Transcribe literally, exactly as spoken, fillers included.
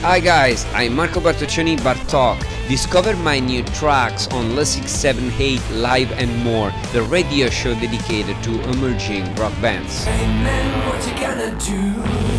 Hi guys, I'm Marco Bartoccioni Bartok. Discover my new tracks on Le six seven eight Live and More, the radio show dedicated to emerging rock bands. Hey man, what you gonna do?